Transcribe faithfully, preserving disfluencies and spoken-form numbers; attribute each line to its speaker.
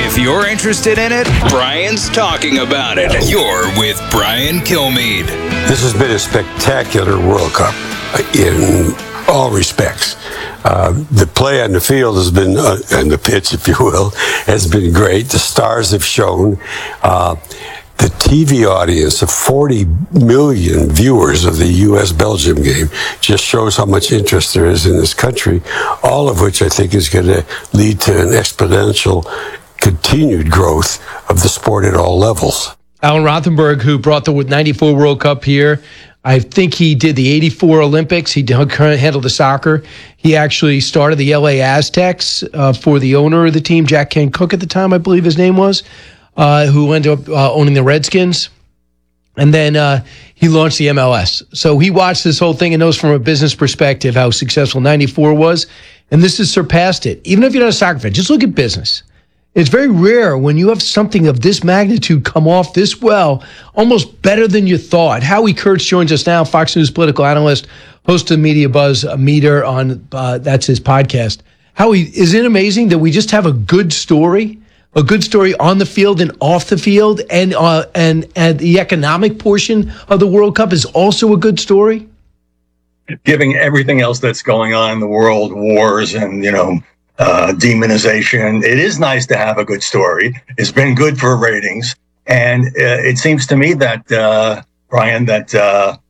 Speaker 1: If you're interested in it, Brian's talking about it. You're with Brian Kilmeade.
Speaker 2: This has been a spectacular World Cup in all respects. Uh, the play on the field has been, uh, and the pitch, if you will, has been great. The stars have shown. Uh, the T V audience of forty million viewers of the U S Belgium game just shows how much interest there is in this country, all of which I think is going to lead to an exponential continued growth of the sport at all levels.
Speaker 3: Alan Rothenberg, who brought the ninety-four World Cup here, I think he did the eighty-four Olympics. He handled the soccer. He actually started the L A Aztecs uh, for the owner of the team, Jack Kent Cooke at the time, I believe his name was, uh, who ended up uh, owning the Redskins. And then uh, he launched the M L S. So he watched this whole thing and knows from a business perspective how successful ninety-four was. And this has surpassed it. Even if you're not a soccer fan, just look at business. It's very rare when you have something of this magnitude come off this well, almost better than you thought. Howie Kurtz joins us now, Fox News political analyst, host of Media Buzz a Meter on, uh, that's his podcast. Howie, is it amazing that we just have a good story, a good story on the field and off the field, and uh, and and the economic portion of the World Cup is also a good story?
Speaker 4: Giving everything else that's going on in the world, wars and, you know, Uh, demonization. It is nice to have a good story. It's been good for ratings. And uh, it seems to me that, uh, Brian, that uh,